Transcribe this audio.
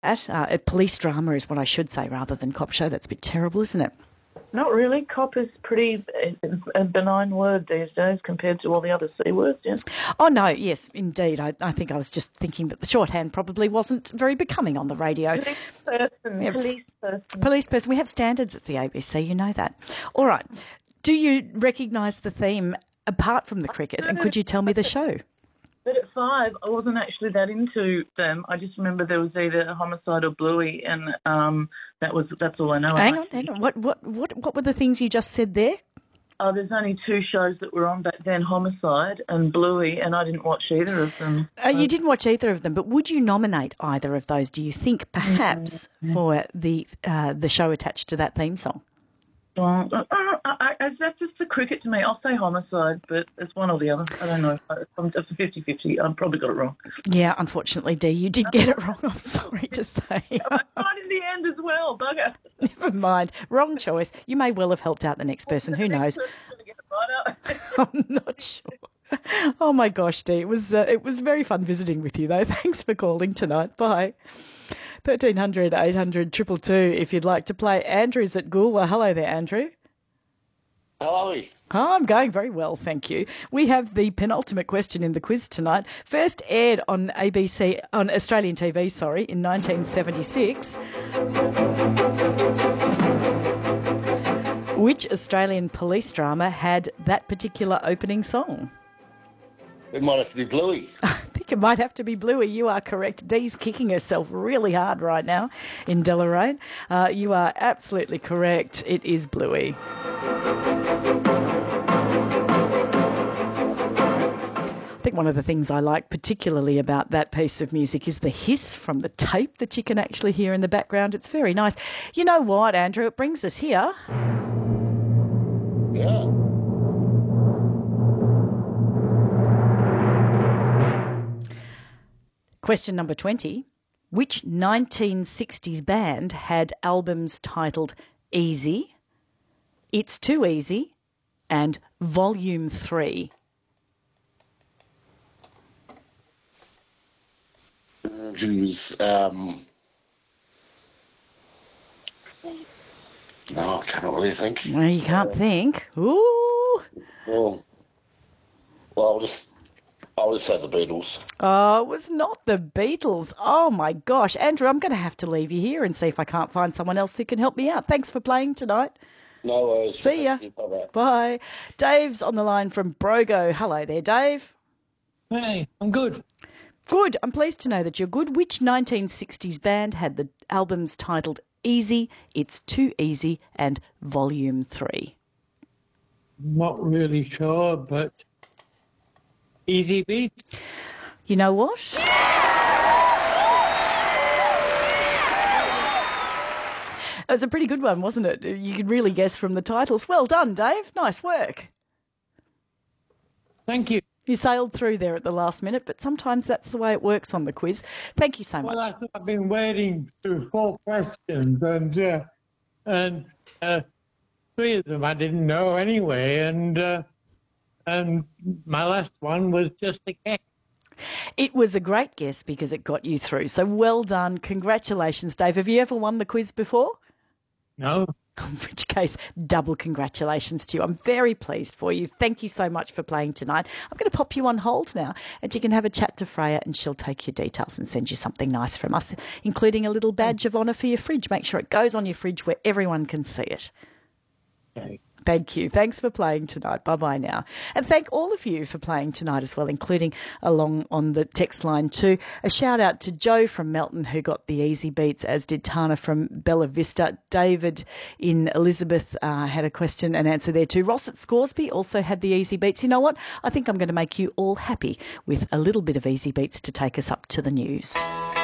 A police drama is what I should say rather than cop show. That's a bit terrible, isn't it? Not really. Cop is pretty a benign word these days compared to all the other C words, yes. Oh, no, yes, indeed. I think I was just thinking that the shorthand probably wasn't very becoming on the radio. Police person. We have standards at the ABC, you know that. All right. Do you recognise the theme apart from the cricket, and could you tell me the show? But at 5, I wasn't actually that into them. I just remember there was either a Homicide or Bluey, and that's all I know. Hang on. What were the things you just said there? There's only 2 shows that were on back then, Homicide and Bluey, and I didn't watch either of them. You didn't watch either of them, but would you nominate either of those, do you think, perhaps, for the show attached to that theme song? Well, that's just the cricket to me. I'll say Homicide, but it's one or the other. I don't know. It's a 50-50. I've probably got it wrong. Yeah, unfortunately, Dee, you did get it wrong. I'm sorry to say. I tried in the end as well, bugger. Never mind. Wrong choice. You may well have helped out the next person. Who knows? I'm not sure. Oh, my gosh, Dee. It was very fun visiting with you, though. Thanks for calling tonight. Bye. 1300 800 222 if you'd like to play. Andrew's at Goolwa. Hello there, Andrew. How are we? Oh, I'm going very well, thank you. We have the penultimate question in the quiz tonight. First aired on Australian TV, in 1976. Which Australian police drama had that particular opening song? It might have to be Bluey. I think it might have to be Bluey. You are correct. Dee's kicking herself really hard right now in Deloraine. You are absolutely correct. It is Bluey. I think one of the things I like particularly about that piece of music is the hiss from the tape that you can actually hear in the background. It's very nice. You know what, Andrew? It brings us here. Yeah. Question number 20. Which 1960s band had albums titled Easy, It's Too Easy, and Volume 3? Geez, no, I can't really think. Well, you can't think. Ooh. Well, I would say the Beatles. Oh, it was not the Beatles. Oh, my gosh. Andrew, I'm going to have to leave you here and see if I can't find someone else who can help me out. Thanks for playing tonight. No worries. See ya. Bye-bye. Bye. Dave's on the line from Brogo. Hello there, Dave. Hey, I'm good. Good. I'm pleased to know that you're good. Which 1960s band had the albums titled Easy, It's Too Easy, and Volume 3? Not really sure, but Easy Beat. You know what? It was a pretty good one, wasn't it? You could really guess from the titles. Well done, Dave. Nice work. Thank you. You sailed through there at the last minute, but sometimes that's the way it works on the quiz. Thank you so much. Well, I've been waiting through 4 questions, and 3 of them I didn't know anyway, and my last one was just a guess. It was a great guess because it got you through. So well done. Congratulations, Dave. Have you ever won the quiz before? No. In which case, double congratulations to you. I'm very pleased for you. Thank you so much for playing tonight. I'm going to pop you on hold now and you can have a chat to Freya and she'll take your details and send you something nice from us, including a little badge of honour for your fridge. Make sure it goes on your fridge where everyone can see it. Okay. Thank you. Thanks for playing tonight. Bye-bye now. And thank all of you for playing tonight as well, including along on the text line too. A shout out to Joe from Melton who got the easy beats, as did Tana from Bella Vista. David in Elizabeth had a question and answer there too. Ross at Scoresby also had the easy beats. You know what? I think I'm going to make you all happy with a little bit of easy beats to take us up to the news.